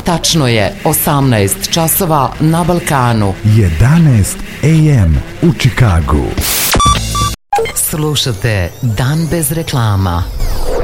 Tačno je 18 časova na Balkanu. 11 AM u Čikagu. Slušate Dan bez reklama.